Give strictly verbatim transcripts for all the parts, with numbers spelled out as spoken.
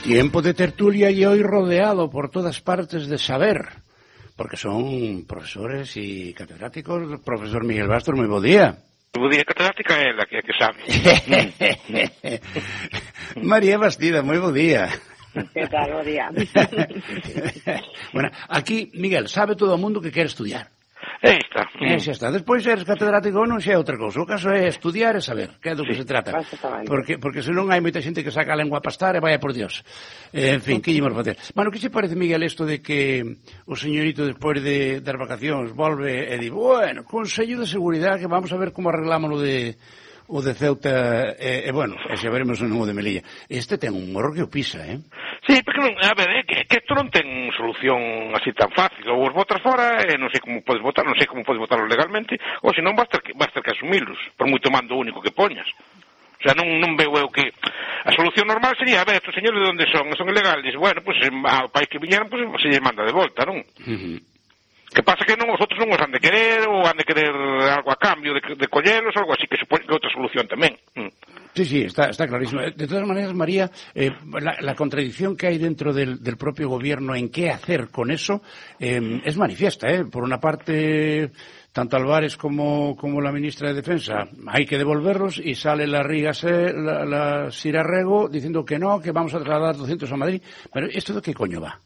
Tiempo de tertulia y hoy rodeado por todas partes de saber, porque son profesores y catedráticos. Profesor Miguel Bastos, moi bo día. Bo día, catedrática é la que, que sabe. María Bastida, moi bo día. Que tal, bo día. Bueno, aquí, Miguel, sabe todo o mundo que quere estudiar. Aí está. E xa está. Despois eres catedrático ou non xa é outra cousa. O caso é estudiar e saber, que é do que sí, se trata. Porque, porque senón hai moita xente que saca a lengua a pastar e vaya por Dios. Eh, en fin, que lle facer? Bueno, que se parece, Miguel, isto de que o señorito despois de das vacacións volve e di, bueno, Consello de Seguridade, que vamos a ver como arreglámoslo de o de Ceuta, e, e bueno, e xa veremos o de Melilla. Este ten un morro que o pisa, eh? Sí, porque non, a ver, é que, que isto non ten solución así tan fácil. Ou os botas fora, e non sei como podes votar, non sei como podes votarlos legalmente, ou senón vas ter que, vas ter que asumilos, por moito mando único que poñas. O sea, non, non veo eu que a solución normal sería, a ver, estos señores de onde son, son ilegales, bueno, pues ao país que viñeran, pues se lles manda de volta, non? Uh-huh. Que pasa que non os outros non os han de querer, ou han de querer algo a cambio de, de collelos, algo así, que supone que outra solución tamén. Mm. Sí, sí, está, está clarísimo. De todas maneras, María, eh, la, la contradicción que hay dentro del, del propio gobierno en qué hacer con eso eh, es manifiesta, ¿eh? Por una parte, tanto Álvarez como, como la ministra de Defensa, hay que devolverlos, y sale la Rígase, la, la Sirarrego, diciendo que no, que vamos a trasladar doscientos a Madrid. Pero ¿esto de qué coño va?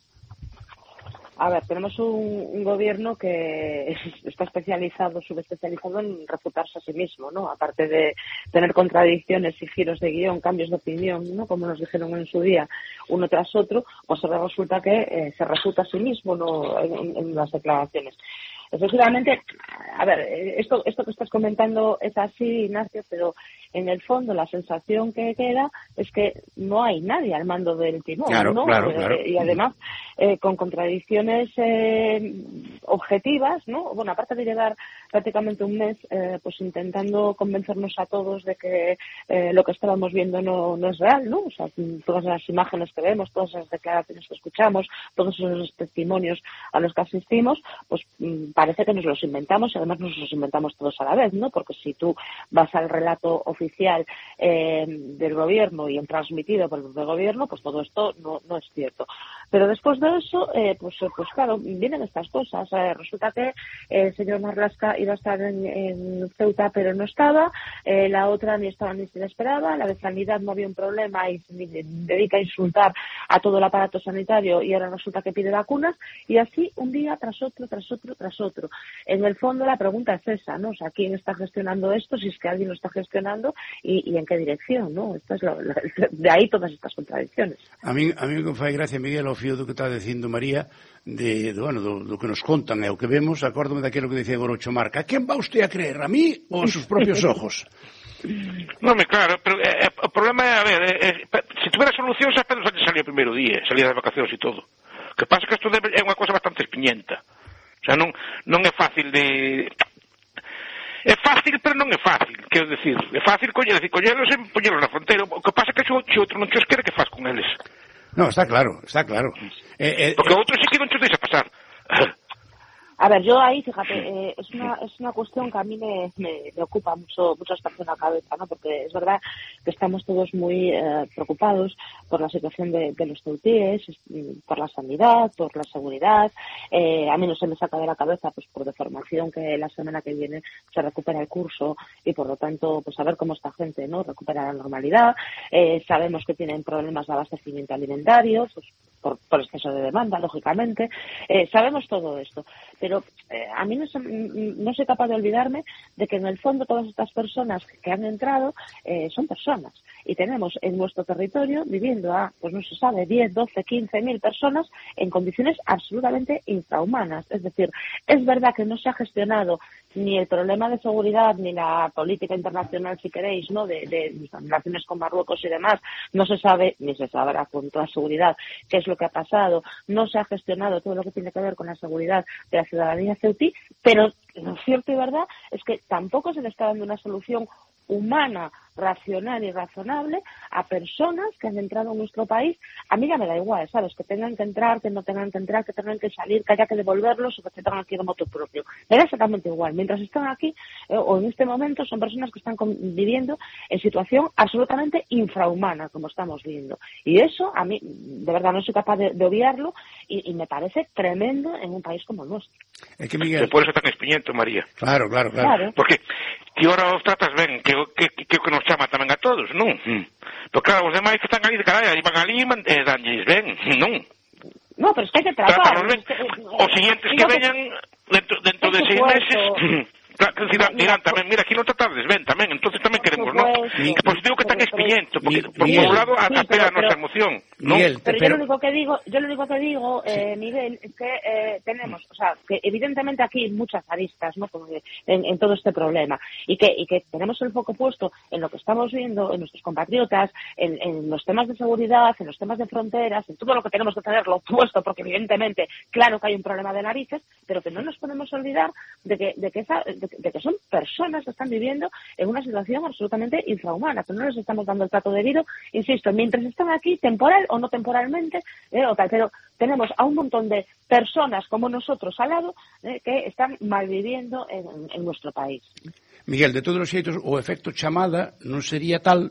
A ver, tenemos un, un gobierno que está especializado, subespecializado en refutarse a sí mismo, ¿no? Aparte de tener contradicciones y giros de guión, cambios de opinión, ¿no? Como nos dijeron en su día, uno tras otro, pues ahora resulta que eh, se refuta a sí mismo, ¿no? en, en las declaraciones. Efectivamente, a ver, esto, esto que estás comentando es así, Ignacio, pero en el fondo la sensación que queda es que no hay nadie al mando del timón, claro, ¿no? Claro, claro. Eh, y además eh, con contradicciones eh, objetivas, ¿no? Bueno, aparte de llevar prácticamente un mes eh, pues intentando convencernos a todos de que eh, lo que estábamos viendo no, no es real, ¿no? O sea, todas las imágenes que vemos, todas las declaraciones que escuchamos, todos esos testimonios a los que asistimos, pues parece que nos los inventamos, y además nos los inventamos todos a la vez, ¿no? Porque si tú vas al relato oficial eh, del gobierno y en transmitido por el gobierno, pues todo esto no, no es cierto. Pero después de eso, eh, pues, pues claro, vienen estas cosas. Eh, resulta que eh, el señor Marlaska iba a estar en, en Ceuta, pero no estaba. Eh, la otra ni estaba ni se le esperaba. La de Sanidad no había un problema y se dedica a insultar a todo el aparato sanitario, y ahora resulta que pide vacunas. Y así un día tras otro, tras otro, tras otro. En el fondo la pregunta es esa, ¿no? O sea, ¿quién está gestionando esto? Si es que alguien lo está gestionando, y, y en qué dirección, ¿no? Esto es lo, lo, de ahí todas estas contradicciones. A mí, a mí me fai gracia, Miguel, ao fío do que está dicindo María, de, de bueno, do, do que nos contan e o que vemos. Acórdome daquilo que decía Gorocho Marca. ¿A quen va usted a creer? ¿A mí ou a sus propios ojos? Non, me claro, pero eh, o problema é, a ver, eh, eh, se tuviera solución, xa Pedro Sánchez salía o primeiro día, salía das vacacións e todo. O que pasa é que isto é unha cosa bastante espiñenta. O sea, non, non é fácil de... É fácil, pero non é fácil, quero decir. É fácil coller, decir, collelos e poñelos na fronteira. O que pasa é que se outro non chos quere, que faz con eles? No, está claro, está claro. Eh, eh, Porque outro sí que non chos deixa pasar. A ver, yo ahí, fíjate, eh, es una es una cuestión que a mí me, me, me ocupa mucho mucho estar en la cabeza, ¿no? Porque es verdad que estamos todos muy eh, preocupados por la situación de, de los ceutíes, por la sanidad, por la seguridad. Eh, a mí no se me saca de la cabeza, pues por deformación, que la semana que viene se recupera el curso, y por lo tanto, pues a ver cómo esta gente, ¿no?, recupera la normalidad. Eh, sabemos que tienen problemas de abastecimiento alimentario, pues por, por exceso de demanda, lógicamente. Eh, sabemos todo esto. Pero eh, a mí no, se, no soy capaz de olvidarme de que en el fondo todas estas personas que han entrado eh, son personas, y tenemos en nuestro territorio viviendo a, pues no se sabe, diez, doce, quince mil personas en condiciones absolutamente infrahumanas. Es decir, es verdad que no se ha gestionado ni el problema de seguridad ni la política internacional, si queréis, ¿no?, de, de relaciones con Marruecos y demás. No se sabe, ni se sabrá con toda seguridad, qué es lo que ha pasado. No se ha gestionado todo lo que tiene que ver con la seguridad de la ciudadanía ceutí, pero lo cierto y verdad es que tampoco se le está dando una solución humana, racional y razonable a personas que han entrado en nuestro país. A mí ya me da igual, ¿sabes? Que tengan que entrar, que no tengan que entrar, que tengan que salir, que haya que devolverlos o que se tengan que ir de moto propio. Me da exactamente igual. Mientras están aquí eh, o en este momento son personas que están viviendo en situación absolutamente infrahumana, como estamos viendo. Y eso, a mí, de verdad, no soy capaz de, de obviarlo y, y me parece tremendo en un país como el nuestro. Es que Miguel... Por eso tan espiñento, María. Claro, claro, claro. claro. Porque que ahora os tratas ben, que, que, que, que nos chama tamén a todos, non? Mm. Pero claro, os demais que están ali de caralho, van ali e eh, danlles ben, non? No, pero es que hai que tratar. Es que, os siguientes que veñan dentro, dentro de seis meses... Claro, dirán, dirán tamén, mira, aquí non tratades ben tamén, entonces tamén queremos, non? Pois digo que tan espiñento, porque por un lado apela a nosa emoción, non? Pero, pero yo lo único que digo, yo lo único que digo, eh, Miguel, es que eh, tenemos, o sea, que evidentemente aquí hay muchas aristas, ¿no? En, en todo este problema, y que, y que tenemos el foco puesto en lo que estamos viendo, en nuestros compatriotas, en, en los temas de seguridad, en los temas de fronteras, en todo lo que tenemos que tenerlo puesto, porque evidentemente, claro que hay un problema de narices, pero que no nos podemos olvidar de que, de que esa... De, de que son personas que están viviendo en una situación absolutamente infrahumana, que no les estamos dando el trato debido, insisto, mientras están aquí, temporal o no temporalmente, eh, o tal, pero tenemos a un montón de personas como nosotros al lado eh, que están malviviendo en, en nuestro país. Miguel, de todos os xeitos, o efecto chamada non sería tal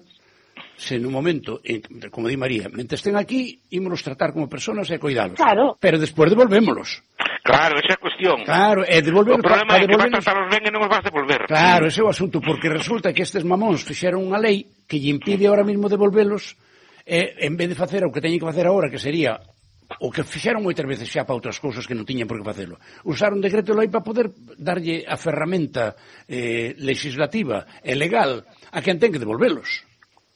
se no momento, como di María, mentre estén aquí, ímonos tratar como personas e coidalos. Claro. Pero despois devolvémolos. Claro, esa é a cuestión. Claro, e devolver... O problema é que vas trataros ben e non os vas devolver. Claro, ese é o asunto, porque resulta que estes mamóns fixeron unha lei que lle impide ahora mismo devolvelos, e en vez de facer o que teñen que facer agora, que sería o que fixeron moitas veces xa para outras cousas que non tiñan por que facelo. Usaron decreto lei para poder darlle a ferramenta eh, legislativa e legal a quen ten que devolvelos.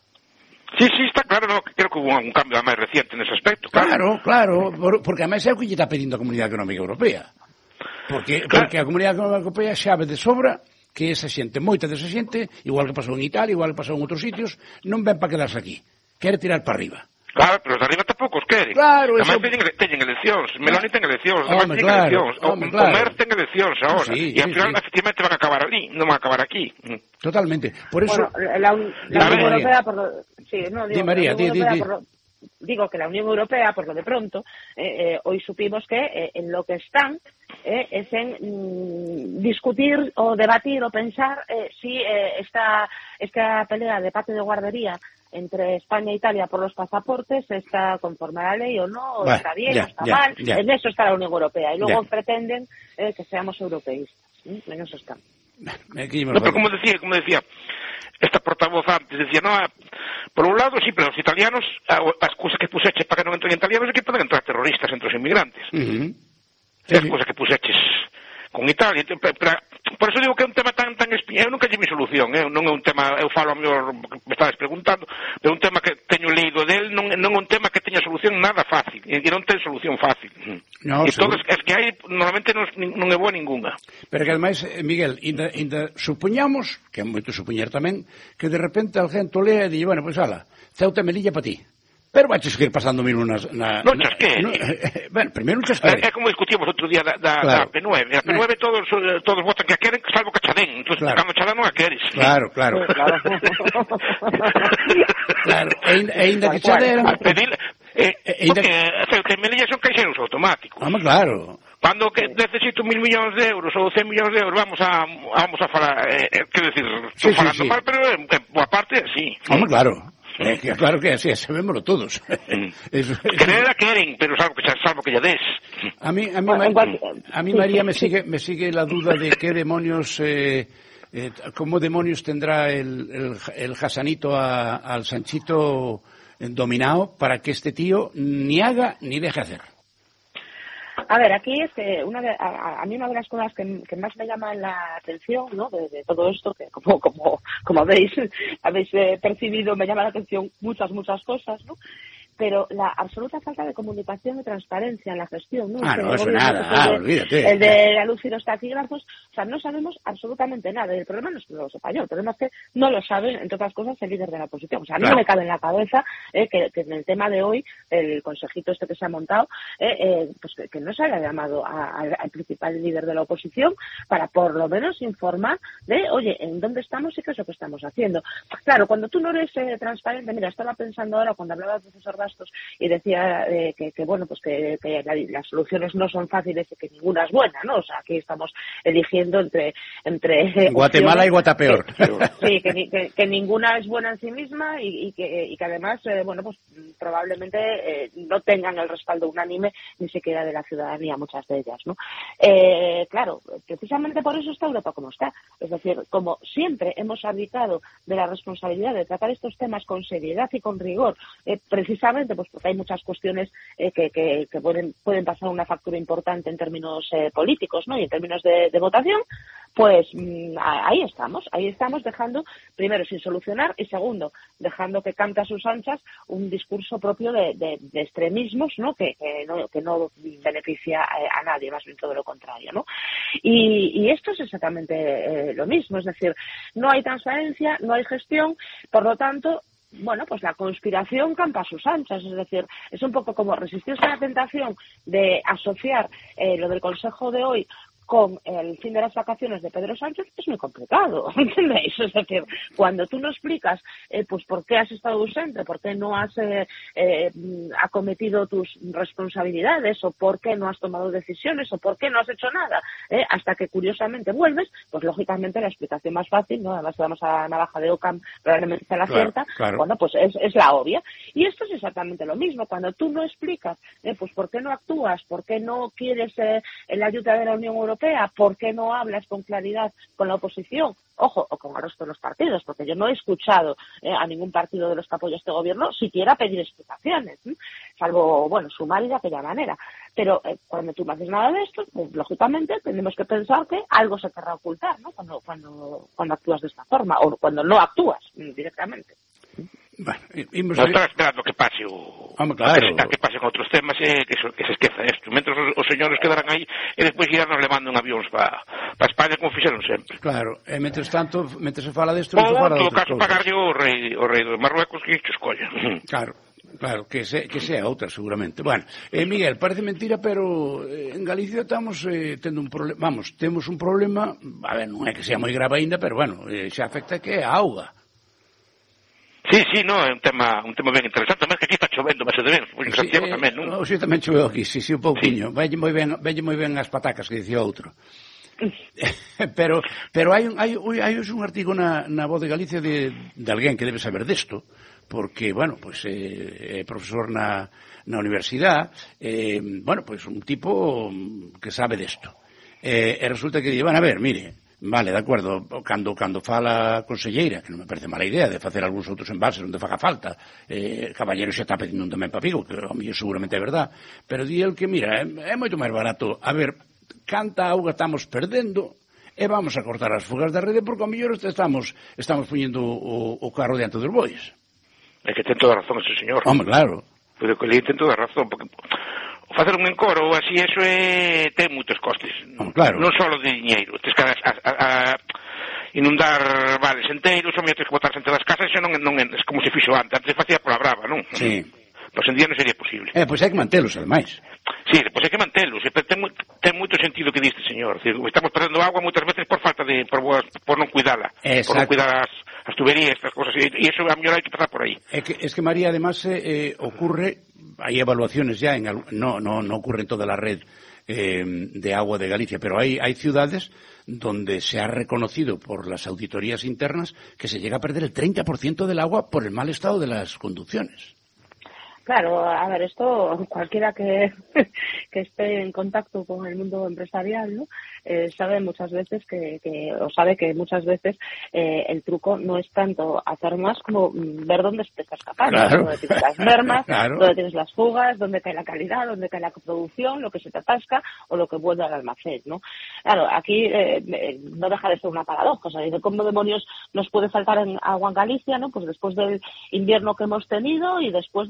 Sí, sí, está claro, no, creo que hubo un cambio máis reciente nese aspecto. Claro, claro, claro, porque además é o que lle está pedindo a Comunidade Económica Europea. Porque, claro. porque a Comunidade Económica Europea sabe de sobra que esa xente, moita desa xente, igual que pasou en Italia, igual que pasou en outros sitios, non ven para quedarse aquí. Quere tirar para arriba. Claro, pero os de arriba tampouco os queren. Claro, eso... Además teñen, teñen eleccións, Meloni ten eleccións, además teñen claro, eleccións, o claro. Comer ten eleccións agora, sí, e ao final sí. efectivamente van a acabar ali, non van a acabar aquí. Totalmente, por eso... Bueno, la, la Unión Europea, por lo... Sí, no, digo, di María, la Unión di, Europea di, por lo... Digo que la Unión Europea, por lo de pronto, eh, eh, hoy supimos que eh, en lo que están eh, es en mm, discutir o debatir o pensar eh, si eh, esta, esta pelea de pate de guardería entre España e Italia por los pasaportes está conforme a la ley o no, o bueno, está bien, ya, o está ya, mal. Ya. En eso está la Unión Europea. Y luego ya. pretenden eh, que seamos europeístas. ¿Sí? En eso están. No, pero como decía, como decía, esta portavoz antes decía, no, por un lado sí, pero los italianos, as cousas que puseches para que non entren italianos é que poden entrar terroristas entre os inmigrantes. Uh-huh. Sí, as cousas que puseches con Italia, pero, por eso digo que é un tema tan tan espiñado, eu nunca lle mi solución, eh? non é un tema, eu falo a mellor, me estabas preguntando, pero un tema que teño leído del, non, non é un tema que teña solución nada fácil, e non ten solución fácil. No, e todas as que hai, normalmente non, non é boa ninguna. Pero que ademais, Miguel, ainda, ainda supoñamos, que é moito supoñer tamén, que de repente alguén tolea e di, bueno, pois pues, ala, Ceuta e Melilla para ti. Pero vai seguir pasando mismo nas... Na, non chasqueres. No, eh, bueno, primeiro non chasqueres. É, é como discutimos outro día da, da, claro. da P nueve. A P nueve no. todos, todos votan que a queren, salvo que a Chadén. Entón, claro. cando Chadén non a queres. Claro, claro. claro, claro. E ainda que Chadén... Eh, eh, porque Ceuta e Melilla son caixeros automáticos. Vamos, claro. Cando que necesito mil millóns de euros ou cen millóns de euros, vamos a vamos a falar, eh, quero decir, estou sí, falando sí, sí. mal, pero en eh, boa parte, sí. Vamos, claro. Eh, que, claro que así, sabémoslo todos. Mm. eso, eso. Querer a queren, pero salvo que, salvo que ya des. A mí, a mí, bueno, María, a mí María me sigue, me sigue la duda de qué demonios, eh, eh, cómo demonios tendrá el, el, el Hasanito a, al Sanchito dominado para que este tío ni haga ni deje hacer. A ver, aquí es que una de, a, a mí una de las cosas que, que más me llama la atención, ¿no? De, de todo esto, que como como como habéis habéis eh, percibido, me llama la atención muchas muchas cosas, ¿no? pero la absoluta falta de comunicación y transparencia en la gestión, ¿no? Ah, es no, eso gobierno, nada, ah, el de, olvídate. El de la luz y los taquígrafos, o sea, no sabemos absolutamente nada. Y el problema no es que no lo sepa yo, el problema es que no lo sabe, entre otras cosas, el líder de la oposición. O sea, a mí claro. no me cabe en la cabeza eh, que, que en el tema de hoy, el consejito este que se ha montado, eh, eh, pues que, que no se haya llamado a, a, al principal líder de la oposición para por lo menos informar de, oye, en dónde estamos y qué es lo que estamos haciendo. Claro, cuando tú no eres eh, transparente, mira, estaba pensando ahora cuando hablaba del profesor Bastos y decía eh, que, que, bueno, pues que, que la, las soluciones no son fáciles y que ninguna es buena, ¿no? O sea, aquí estamos eligiendo entre... entre Guatemala y Guatapeor. Que, sí, que, que, que ninguna es buena en sí misma y, y, que, y que además, eh, bueno, pues probablemente eh, no tengan el respaldo unánime ni siquiera de la ciudadanía, muchas de ellas, ¿no? Eh, claro, precisamente por eso está Europa como está. Es decir, como siempre hemos abdicado de la responsabilidad de tratar estos temas con seriedad y con rigor, eh, precisamente pues porque hay muchas cuestiones eh, que, que, que pueden, pueden pasar una factura importante en términos eh, políticos, ¿no? Y en términos de, de votación, pues mmm, ahí estamos, ahí estamos dejando, primero, sin solucionar y segundo, dejando que cante a sus anchas un discurso propio de, de, de extremismos, ¿no? Que, que no que no beneficia a, a nadie, más bien todo lo contrario, ¿no? Y, y esto es exactamente eh, lo mismo, es decir, no hay transparencia, no hay gestión, por lo tanto, bueno, pues la conspiración campa a sus anchas, es decir, es un poco como resistirse a la tentación de asociar eh, lo del Consejo de hoy con el fin de las vacaciones de Pedro Sánchez es muy complicado, ¿entendéis? Es decir, cuando tú no explicas eh, pues por qué has estado ausente, por qué no has eh, eh, acometido tus responsabilidades o por qué no has tomado decisiones o por qué no has hecho nada, eh, hasta que curiosamente vuelves, pues lógicamente la explicación más fácil, ¿no? Además vamos a la navaja de Occam, probablemente sea la claro, cierta, claro. Bueno, pues es, es la obvia. Y esto es exactamente lo mismo, cuando tú no explicas, eh, pues por qué no actúas, por qué no quieres eh, la ayuda de la Unión Europea, ¿por qué no hablas con claridad con la oposición? Ojo, o con el resto de los partidos, porque yo no he escuchado eh, a ningún partido de los que apoya este gobierno siquiera pedir explicaciones, ¿eh? Salvo, bueno, sumar y de aquella manera. Pero eh, cuando tú no haces nada de esto, pues, lógicamente tenemos que pensar que algo se querrá ocultar, ¿no? Cuando, cuando, cuando actúas de esta forma, o cuando no actúas directamente. Bueno, imos... No estaba esperando que pase o... Vamos, claro. Que, que pase con outros temas e eh, que, que se esqueza isto. Mentre os, os señores quedarán aí e despois irán levando en avións para pa España como fixeron sempre. Claro, e mentres tanto, mentre se fala desto, non se fala de outras cousas. En todo caso, pagarlle o rei, o rei de Marruecos que isto escolla. Claro. Claro, que, se, que sea outra seguramente. Bueno, eh, Miguel, parece mentira, pero eh, en Galicia estamos eh, tendo un problema, vamos, temos un problema, a ver, non é que sea moi grave aínda, pero bueno, eh, xa afecta que é a auga. Sí, sí, no, é un tema un tema ben interesante, tamén que aquí está chovendo, mas de ben, pois en sí, Santiago eh, tamén, non? O, si tamén choveu aquí, sí, sí, un pouquiño. Sí. Velle moi ben, velle moi ben as patacas que dicía outro. pero pero hai un hai hai un artigo na na Voz de Galicia de de alguén que debe saber desto, porque bueno, pois pues, eh, é profesor na na universidade, eh, bueno, pois pues, un tipo que sabe desto. Eh, e resulta que di, van a ver, mire, vale, de acordo, cando, cando fala a conselleira, que non me parece mala idea de facer algúns outros embalses onde faga falta, eh, Caballero xa está pedindo un tamén para Vigo, que a mí seguramente é verdad, pero di el que, mira, é, é moito máis barato, a ver, canta auga estamos perdendo, e vamos a cortar as fugas da rede, porque ao mellor estamos, estamos poñendo o, o carro diante dos bois. É que ten toda a razón ese señor. Home, claro. Pero que le ten toda a razón, porque... facer un encoro ou así, eso é ten moitos costes. Oh, claro. Non só de diñeiro, tens que a, a, a inundar vales enteiros, ou tens que botar xente das casas, eso non, non é como se fixo antes, antes se facía pola brava, non? Sí. Pois en día non sería posible. Eh, pois hai que mantelos, ademais. Sí, pois hai que mantelos, ten, ten moito sentido que diste, señor. Estamos perdendo agua moitas veces por falta de, por, por non cuidala, exacto. Por non cuidar as, as tuberías, estas cosas, e iso a mellor hai que pasar por aí. É que, es que María, además, eh, ocurre, hay evaluaciones ya, en, no, no, no ocurre en toda la red eh, de agua de Galicia, pero hay, hay ciudades donde se ha reconocido por las auditorías internas que se llega a perder el treinta por ciento del agua por el mal estado de las conducciones. Claro, a ver, esto cualquiera que, que esté en contacto con el mundo empresarial, ¿no? Eh, sabe muchas veces que, que, o sabe que muchas veces eh, el truco no es tanto hacer más como ver dónde te estás escapando, claro. Dónde tienes las mermas, claro. Dónde tienes las fugas, dónde cae la calidad, dónde cae la producción, lo que se te atasca o lo que vuelve al almacén, ¿no? Claro, aquí eh, no deja de ser una paradoja, o sea, de cómo demonios nos puede faltar en agua en Galicia, ¿no? Pues después del invierno que hemos tenido y después de, de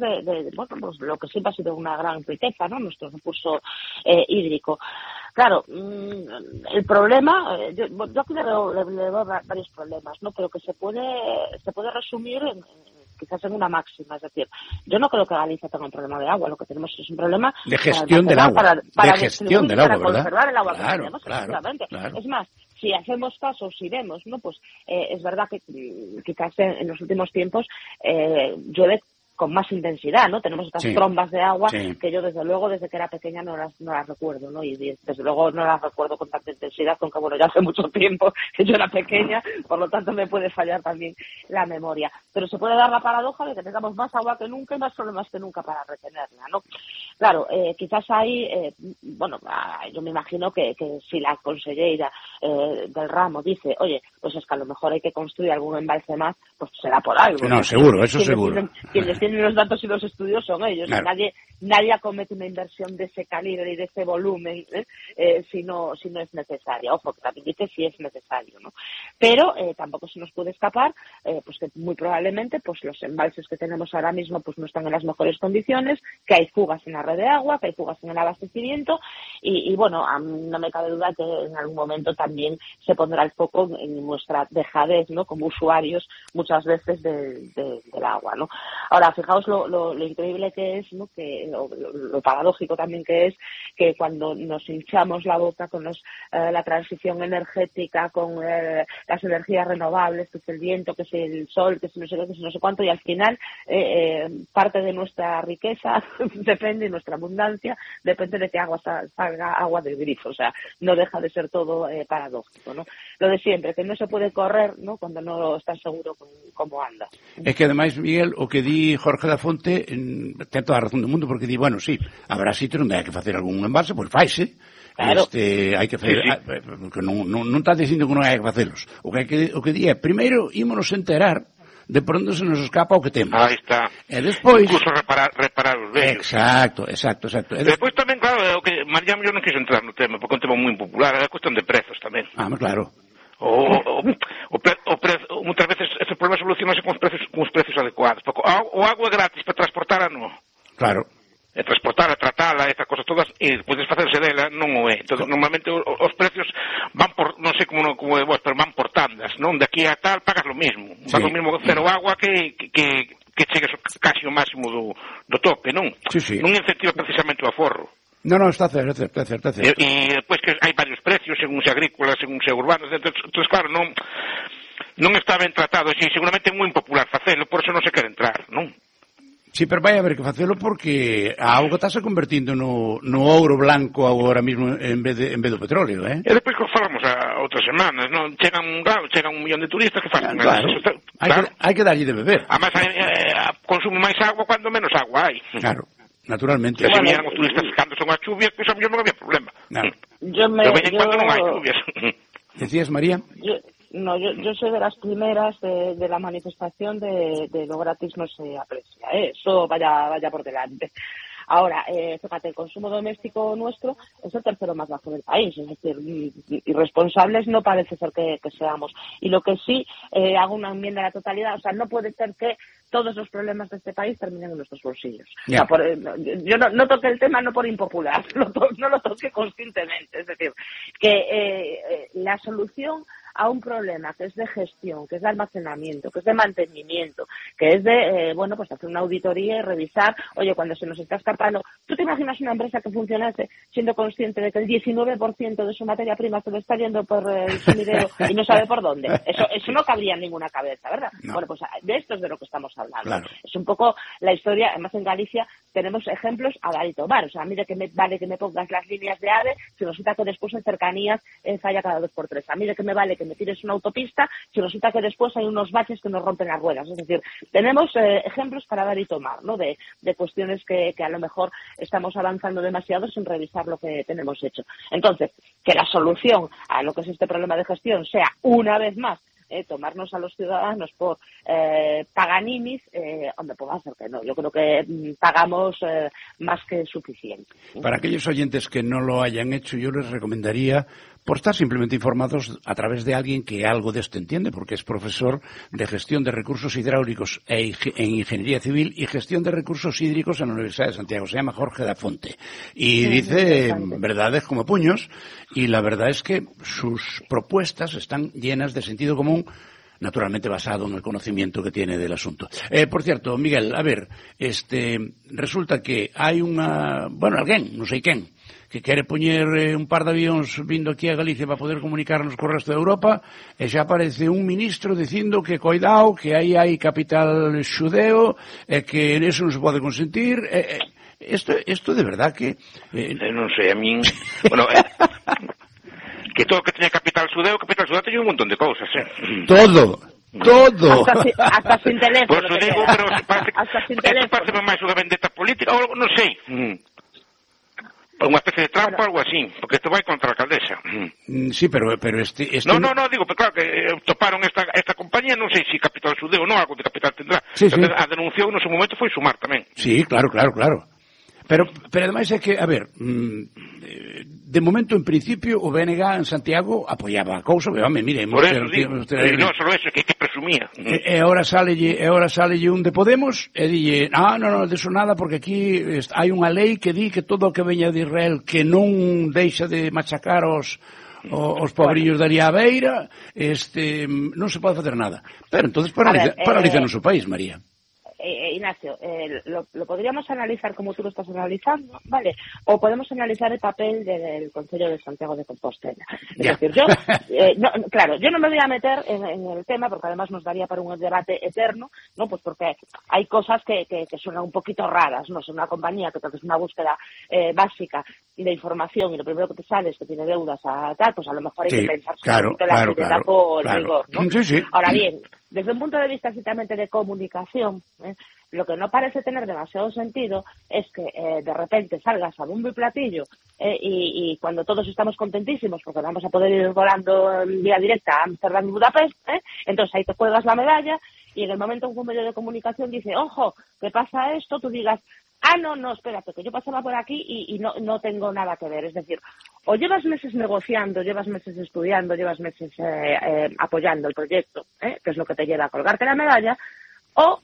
de, bueno, pues lo que siempre ha sido una gran riqueza, ¿no? Nuestro recurso eh, hídrico. Claro, mmm, el problema, eh, yo, yo aquí le veo, le, le veo varios problemas, ¿no? Pero que se puede, se puede resumir en, en quizás en una máxima, es decir, yo no creo que Galicia tenga un problema de agua, lo que tenemos es un problema de gestión del agua, para, para de gestión del agua, para ¿verdad? Conservar el agua claro, que tenemos, claro, claro. Es más, si hacemos caso, si vemos, no, pues eh, es verdad que quizás en, en los últimos tiempos eh, llueve con más intensidad, ¿no? Tenemos estas sí, trombas de agua sí. que yo desde luego desde que era pequeña no las no las recuerdo, ¿no? Y desde luego no las recuerdo con tanta intensidad, aunque bueno, ya hace mucho tiempo que yo era pequeña, por lo tanto me puede fallar también la memoria. Pero se puede dar la paradoja de que tengamos más agua que nunca y más problemas que nunca para retenerla, ¿no? Claro, eh, quizás ahí, eh, bueno, yo me imagino que, que si la consellera eh, del ramo dice, oye, pues es que a lo mejor hay que construir algún embalse más, pues será por algo. No, ¿no? seguro, eso quienes seguro. Tienen, quienes tienen los datos y los estudios son ellos. Claro. Nadie nadie acomete una inversión de ese calibre y de ese volumen ¿eh? Eh, si, no, si no es necesaria. Ojo, que también dice si es necesario, ¿no? Pero eh, tampoco se nos puede escapar eh, pues que muy probablemente pues los embalses que tenemos ahora mismo pues no están en las mejores condiciones, que hay fugas en la red de agua, que hay fugas en el abastecimiento y, y bueno, a mí no me cabe duda que en algún momento también se pondrá el foco en nuestra dejadez, ¿no? Como usuarios muchas veces de, de, del agua, ¿no? Ahora, fijaos lo, lo, lo increíble que es, ¿no? Que lo, lo, lo paradójico también que es que cuando nos hinchamos la boca con los, eh, la transición energética, con eh, las energías renovables, que es el viento, que es el sol, que es no sé qué, que es no sé cuánto, y al final eh, eh, parte de nuestra riqueza depende, y nuestra abundancia depende de que agua salga agua del grifo, o sea, no deja de ser todo eh, paradójico, ¿no? Lo de siempre, que no se puede correr, ¿no? Cuando no estás seguro con cómo anda. É que ademais, Miguel, o que di Jorge da Fonte ten toda a razón do mundo, porque di, bueno, sí, habrá sitio onde hai que facer algún embalse, pois faise. Claro. Este, hai que facer, sí, sí. Que non, non, non está dicindo que non hai que facelos. O que, hai que, o que di é, primeiro, ímonos enterar de por onde se nos escapa o que temos. Aí está. E despois... Incluso reparar, reparar os vellos. Exacto, exacto, exacto. E despois tamén, claro, o que María yo non quixo entrar no tema, porque é un tema moi impopular, é cuestión de prezos tamén. Ah, mas claro. O, o, o, pre, o pre, muchas veces ese problema solucionase con os precios, con os precios adecuados. Porque o, o agua é gratis para transportar, non. Claro. E transportar, e tratala, estas cosas todas, e podes facerse dela, non o é. Entón, normalmente os, os precios van por, non sei como, como é vos, pero van por tandas, non? De aquí a tal pagas lo mismo. Sí. Pagas lo mismo cero agua que, que, que chegues casi o máximo do, do tope, non? Sí, sí. Non incentiva precisamente o aforro. No, no, está certo, está certo, está certo. E, e despois que hai varios precios, según se agrícola, según se urbano, entón, entón claro, non, non está ben tratado, e seguramente é moi impopular facelo, por eso non se quere entrar, non? Sí, pero vai haber que facelo porque a auga está se convertindo no, no ouro blanco agora mismo en vez, de, en vez do petróleo, eh? E despois que falamos a outras semanas, non? Chegan, claro, chegan un millón de turistas que fan. Claro, claro. Hai, que, hai que darlle de beber. Además, eh, consume máis agua cuando menos agua hai. Claro. Naturalmente. Se bueno, viñeran os turistas cando son as chuvias, pois pues, a mellor non había problema. Claro. Yo me, Pero veñen yo... cando non hai chuvias. Decías, María? Yo, no, yo, yo soy de las primeras de, de la manifestación de, de lo gratis no se aprecia, ¿eh? Eso vaya, vaya por delante. Ahora, eh, fíjate, el consumo doméstico nuestro es el tercero más bajo del país, es decir, irresponsables no parece ser que, que seamos. Y lo que sí, eh, hago una enmienda a la totalidad, o sea, no puede ser que todos los problemas de este país terminen en nuestros bolsillos. Yeah. O sea, por, yo no, no toqué el tema no por impopular, lo to, no lo toqué conscientemente, es decir, que eh, eh, la solución a un problema que es de gestión, que es de almacenamiento, que es de mantenimiento, que es de, eh, bueno, pues hacer una auditoría y revisar, oye, cuando se nos está escapando, ¿tú te imaginas una empresa que funcionase siendo consciente de que el diecinueve por ciento de su materia prima se le está yendo por el sumidero y no sabe por dónde? Eso, eso no cabría en ninguna cabeza, ¿verdad? No. Bueno, pues de esto es de lo que estamos hablando. Claro. Es un poco la historia, además en Galicia tenemos ejemplos a dar y tomar, o sea, a mí de que me vale que me pongas las líneas de AVE si resulta que después en cercanías eh, falla cada dos por tres. A mí de que me vale que me tires una autopista si resulta que después hay unos baches que nos rompen las ruedas. Es decir, tenemos eh, ejemplos para dar y tomar, ¿no? De, de cuestiones que, que a lo mejor estamos avanzando demasiado sin revisar lo que tenemos hecho. Entonces, que la solución a lo que es este problema de gestión sea, una vez más, Eh, tomarnos a los ciudadanos por eh, paganinis, eh, hombre, pues va a ser que no. Yo creo que mm, pagamos eh, más que suficiente. Para aquellos oyentes que no lo hayan hecho, yo les recomendaría por estar simplemente informados a través de alguien que algo de esto entiende, porque es profesor de gestión de recursos hidráulicos e en ingeniería civil y gestión de recursos hídricos en la Universidad de Santiago. Se llama Jorge da Fonte. Y sí, dice verdades como puños, y la verdad es que sus propuestas están llenas de sentido común, naturalmente basado en el conocimiento que tiene del asunto. Eh, por cierto, Miguel, a ver, este, resulta que hai unha, bueno, alguén, non sei quen, que quere poñer eh, un par de avións vindo aquí a Galicia para poder comunicarnos co resto de Europa, e xa aparece un ministro dicindo que coidao, que aí hai capital xudeo, e que eso non se pode consentir, e, e, isto, isto de verdad que... Eh, non sei, a min... Bueno, eh... que todo que teña capital xudeo, capital xudeo teña un montón de cousas, eh? Todo, todo. Hasta, si, hasta sin teléfono. Por eso digo, pero parece, hasta sin teléfono. Parece máis unha vendetta política, ou non sei. Mm. Unha especie de trampa, bueno, algo así, porque isto vai contra a alcaldesa. Mm, sí, pero, pero este, este... No, no, no, digo, pero claro, que eh, toparon esta, esta compañía, non sei se si capital xudeo ou non, algo de capital tendrá. Sí, sí. A denunciou no seu momento foi Sumar tamén. Sí, claro, claro, claro. Pero, pero ademais é que, a ver, de momento, en principio, o B N G en Santiago apoiaba a cousa, pero, home, mire... Por eso, digo, non só eso, que, que presumía. E, e ahora salelle, e ahora salelle un de Podemos, e dille, ah, non, non, deso nada, porque aquí hai unha lei que di que todo o que veña de Israel que non deixa de machacar os... os pobriños da Beira, este, non se pode facer nada. Pero, entonces, paraliza, ver, eh, paraliza no seu país, María. Eh, Ignacio, eh, lo, lo podríamos analizar como tú lo estás analizando, ¿vale? O podemos analizar el papel de, del Concello de Santiago de Compostela. Es ya. decir, yo, eh, no, claro, yo no me voy a meter en, en el tema porque además nos daría para un debate eterno, ¿no? Pues porque hay cosas que, que, que suenan un poquito raras, ¿no? Es una compañía que hace una búsqueda eh, básica de información y lo primero que te sale es que tiene deudas a tal, pues a lo mejor hay sí, que pensar claro, un poquito claro, la claro, por claro. rigor, ¿no? Sí, sí. Ahora bien, desde un punto de vista estrictamente de comunicación, ¿eh? Lo que no parece tener demasiado sentido es que eh, de repente salgas a bombo y platillo eh, y, y cuando todos estamos contentísimos porque vamos a poder ir volando en vía directa a Ámsterdam y Budapest, ¿eh? Entonces ahí te cuelgas la medalla y en el momento en que un medio de comunicación dice, ojo, ¿qué pasa esto? Tú digas, ah, no, no, espérate, que yo pasaba por aquí y, y no, no tengo nada que ver. Es decir, o llevas meses negociando, llevas meses estudiando, llevas meses eh, eh, apoyando el proyecto, ¿eh? Que es lo que te lleva a colgarte la medalla, o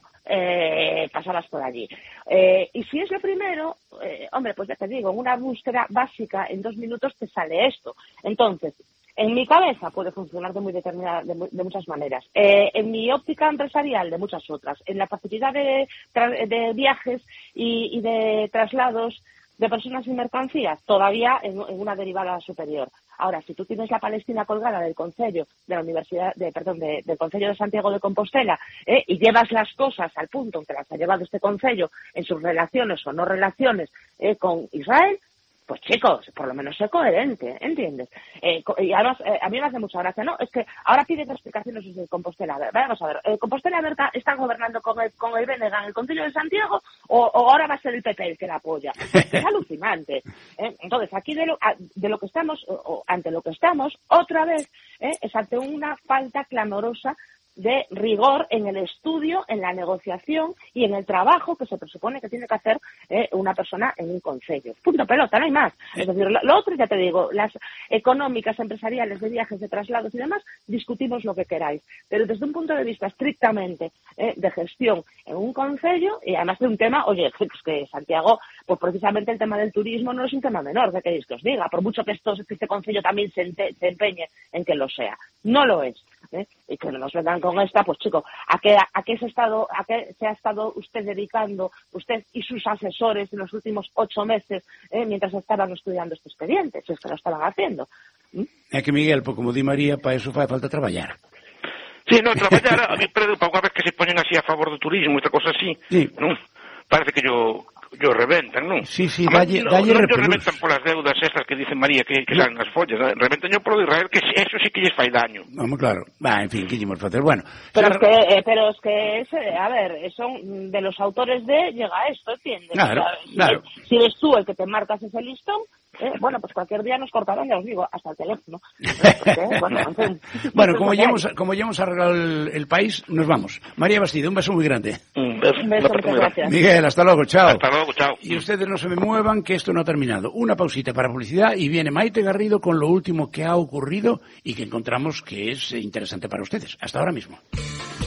eh, pasabas por allí. Eh, y si es lo primero, eh, hombre, pues ya te digo, en una búsqueda básica, en dos minutos te sale esto. Entonces, en mi cabeza puede funcionar de muy determinada, de, de muchas maneras. Eh, en mi óptica empresarial, de muchas otras. En la facilidad de, de viajes y, y de traslados de personas y mercancías, todavía en, en una derivada superior. Ahora, si tú tienes la Palestina colgada del Concello de la Universidad, de, perdón, de, del Concello de Santiago de Compostela, ¿eh? y llevas las cosas al punto en que las ha llevado este Concello en sus relaciones o no relaciones ¿eh? con Israel, pues chicos, por lo menos sé coherente, ¿entiendes? Eh, y además, eh, a mí me hace mucha gracia, ¿no? Es que ahora piden explicaciones desde Compostela. A ver, vamos a ver, eh, ¿Compostela Berta está gobernando con el, con el B N G en el Concello de Santiago o, o ahora va a ser el P P el que la apoya? Es alucinante. ¿eh? Entonces, aquí de lo, de lo que estamos, o, o ante lo que estamos, otra vez, ¿eh? es ante una falta clamorosa de rigor en el estudio, en la negociación y en el trabajo que se presupone que tiene que hacer eh, una persona en un concello. Punto pelota, no hay más. Es decir, lo, lo otro, ya te digo, las económicas, empresariales, de viajes, de traslados y demás, discutimos lo que queráis. Pero desde un punto de vista estrictamente eh, de gestión en un concello, y además de un tema, oye, es que Santiago, pues precisamente el tema del turismo no es un tema menor, ¿qué queréis que os diga? Por mucho que esto, este concello también se, ente, se empeñe en que lo sea. No lo es. ¿eh? Y que no nos vengan con esta, pues chico, ¿a qué, a qué se ha estado, a qué se ha estado usted dedicando, usted y sus asesores en los últimos ocho meses, eh, mientras estaban estudiando este expediente? Si es que lo estaban haciendo. ¿Mm? É que, Miguel, pues, como di María, para eso fai falta traballar. Sí, no, traballar, a mí preocupa unha vez que se poñen así a favor do turismo, esta cosa así, sí. non? Parece que yo... yo reventan, non? Sí, sí, dalle, dalle repelús. Non reventan polas deudas estas que dicen María que, que salen as follas, ¿no? Reventan yo por Israel, que eso sí que lles fai daño. Vamos, claro. Va, en fin, que llemos facer. Bueno. Pero es que, eh, pero es que, es, a ver, son de los autores de llega esto, ¿entiendes? Claro, o sea, si, claro. Si eres tú el que te marcas ese listón, Eh, bueno, pues cualquier día nos cortarán, ya os digo, hasta el teléfono. Porque, bueno, en fin, bueno, como ya, hemos, como ya hemos arreglado el, el país, nos vamos. María Bastida, un beso muy grande. Un beso, un beso muchas gracias. Miguel, hasta luego, chao. Hasta luego, chao. Y ustedes no se me muevan, que esto no ha terminado. Una pausita para publicidad y viene Maite Garrido con lo último que ha ocurrido y que encontramos que es interesante para ustedes. Hasta ahora mismo.